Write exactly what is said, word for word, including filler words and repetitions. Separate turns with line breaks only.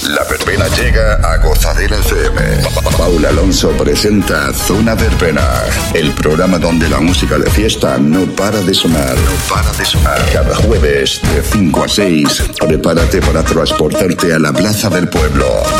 La verbena llega a Gozadera F M. Paula Alonso presenta Zona Verbena, el programa donde la música de fiesta no para de sonar. No para de sonar. Cada jueves de cinco a seis, prepárate para transportarte a la plaza del pueblo,